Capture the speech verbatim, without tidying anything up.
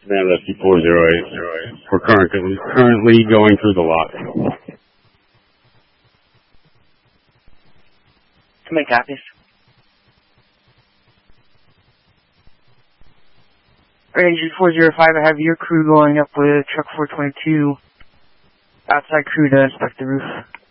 Manifest four zero eight. We're currently, currently going through the lot. How many copies? Ranger four zero five, I have your crew going up with truck four twenty-two. Outside crew to inspect the roof.